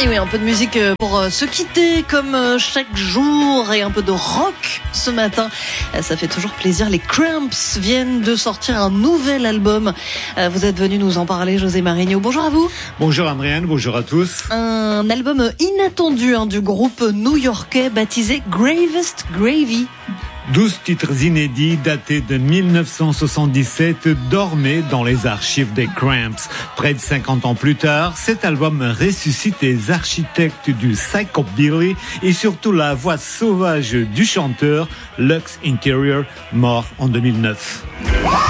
Et oui, un peu de musique pour se quitter comme chaque jour et un peu de rock ce matin. Ça fait toujours plaisir. Les Cramps viennent de sortir un nouvel album. Vous êtes venu nous en parler, José Marigno. Bonjour à vous. Bonjour Andréane, bonjour à tous. Un album inattendu du groupe new-yorkais baptisé Gravest Gravy. 12 titres inédits datés de 1977 dormaient dans les archives des Cramps. Près de 50 ans plus tard, cet album ressuscite les architectes du psychobilly et surtout la voix sauvage du chanteur Lux Interior, mort en 2009.